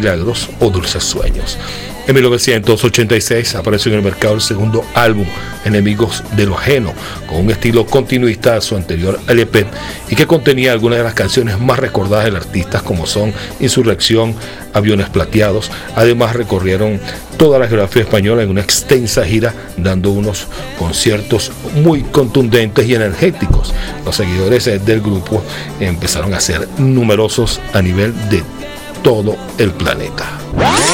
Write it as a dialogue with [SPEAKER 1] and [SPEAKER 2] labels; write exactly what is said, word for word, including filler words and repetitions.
[SPEAKER 1] Milagros o Dulces Sueños. En mil novecientos ochenta y seis apareció en el mercado el segundo álbum, Enemigos de lo Ajeno, con un estilo continuista a su anterior L P y que contenía algunas de las canciones más recordadas del artista, como son Insurrección, Aviones Plateados. Además recorrieron toda la geografía española en una extensa gira, dando unos conciertos muy contundentes y energéticos. Los seguidores del grupo empezaron a ser numerosos a nivel de todo el planeta.